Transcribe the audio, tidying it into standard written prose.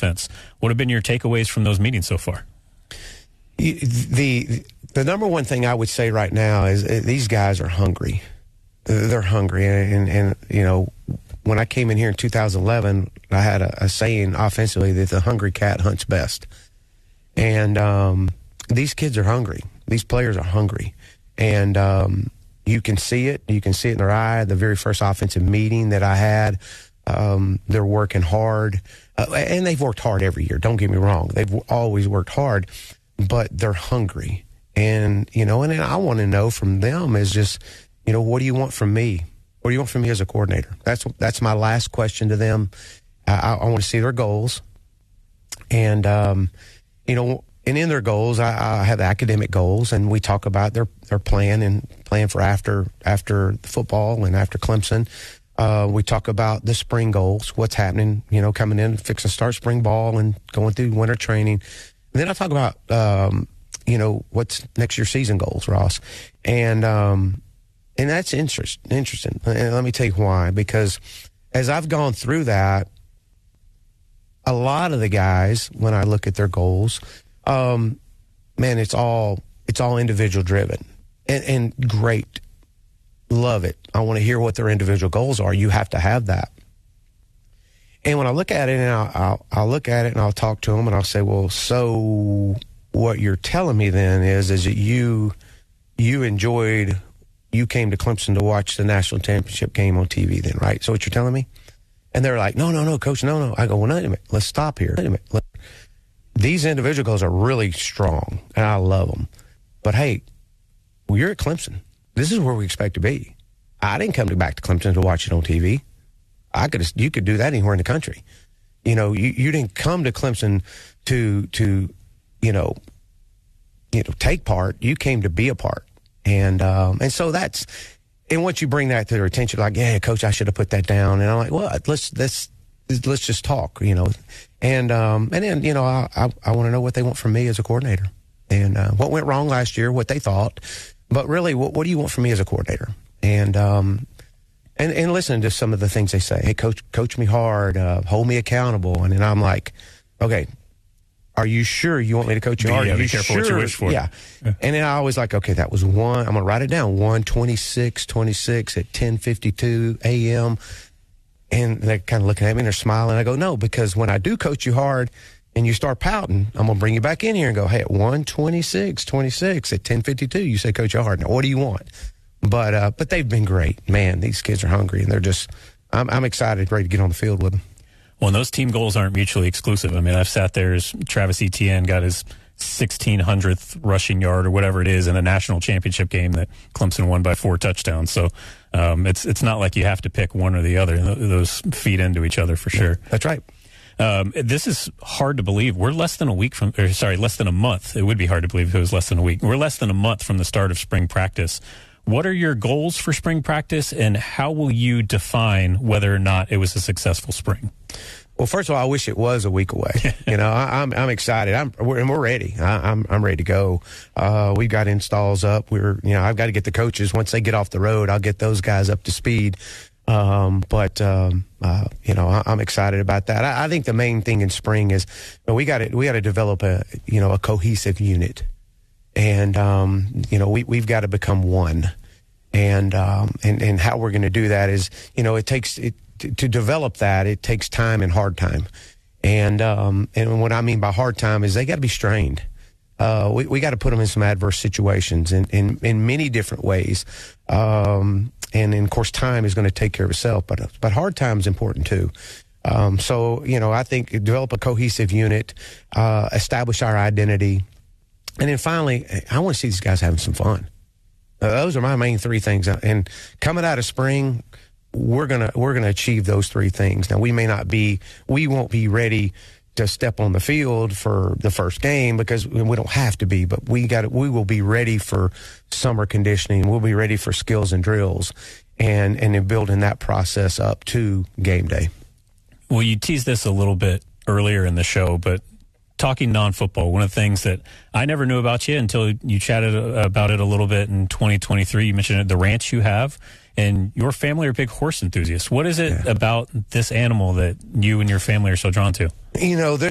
offense. What have been your takeaways from those meetings so far? The number one thing I would say right now is these guys are hungry. They're hungry. And you know, when I came in here in 2011, I had a saying offensively that the hungry cat hunts best. And these kids are hungry. These players are hungry. And you can see it. You can see it in their eye. The very first offensive meeting that I had, they're working hard. And they've worked hard every year. Don't get me wrong. They've always worked hard. But they're hungry. And, you know, and I want to know from them is just, you know, what do you want from me? What do you want from me as a coordinator? That's my last question to them. I want to see their goals. And, you know, and in their goals, I have academic goals, and we talk about their plan and plan for after football and after Clemson. We talk about the spring goals, what's happening, you know, coming in, fixing to start spring ball and going through winter training. And then I talk about, you know, what's next year's season goals, Ross. And that's interesting. And let me tell you why. Because as I've gone through that, a lot of the guys, when I look at their goals, man, it's all individual driven and great. Love it. I want to hear what their individual goals are. You have to have that. And when I look at it, and I'll look at it and I'll talk to them and I'll say, well, so what you're telling me then is that you came to Clemson to watch the national championship game on TV then, right? So what you're telling me? And they're like, no, Coach, no. I go, well, wait a minute. Let's stop here. Wait a minute. These individual goals are really strong, and I love them. But, hey, you're at Clemson. This is where we expect to be. I didn't come back to Clemson to watch it on TV. You could do that anywhere in the country. You know, you didn't come to Clemson to take part. You came to be a part. And so that's, and once you bring that to their attention, like, yeah, Coach, I should have put that down. And I'm like, well, let's just talk, you know. And then, you know, I want to know what they want from me as a coordinator and what went wrong last year, what they thought. But really, what do you want from me as a coordinator? And listen to some of the things they say. Hey, coach me hard, hold me accountable. And then I'm like, okay, are you sure you want me to coach you hard? Yeah, be careful what you wish for. Yeah. And then I always like, okay, that was one. I'm going to write it down. 1:26 at 10:52 a.m. And they're kind of looking at me and they're smiling. I go, no, because when I do coach you hard and you start pouting, I'm going to bring you back in here and go, hey, at 1:26 at 10:52, you say coach you hard. Now, what do you want? But they've been great. Man, these kids are hungry, and they're just I'm excited, ready to get on the field with them. Well, and those team goals aren't mutually exclusive. I mean, I've sat there as Travis Etienne got his 1,600th rushing yard or whatever it is in a national championship game that Clemson won by 4 touchdowns. So it's not like you have to pick one or the other. Those feed into each other for sure. Yeah, that's right. This is hard to believe. We're less than a month. It would be hard to believe if it was less than a week. We're less than a month from the start of spring practice. What are your goals for spring practice, and how will you define whether or not it was a successful spring? Well, first of all, I wish it was a week away. You know, I'm excited. We're ready. I'm ready to go. We've got installs up. I've got to get the coaches once they get off the road. I'll get those guys up to speed. I'm excited about that. I think the main thing in spring is we got to develop a cohesive unit, and we've got to become one. And how we're going to do that is, to develop that, it takes time and hard time. And what I mean by hard time is they got to be strained. We got to put them in some adverse situations in many different ways. And of course, time is going to take care of itself, but hard time is important too. I think develop a cohesive unit, establish our identity. And then finally, I want to see these guys having some fun. Those are my main 3 things. And coming out of spring, we're gonna achieve those 3 things. Now, we won't be ready to step on the field for the first game because we don't have to be, but we will be ready for summer conditioning. We'll be ready for skills and drills and then building that process up to game day. Well, you teased this a little bit earlier in the show, but talking non-football, one of the things that I never knew about you until you chatted about it a little bit in 2023, you mentioned the ranch you have, and your family are big horse enthusiasts. What is it about this animal that you and your family are so drawn to?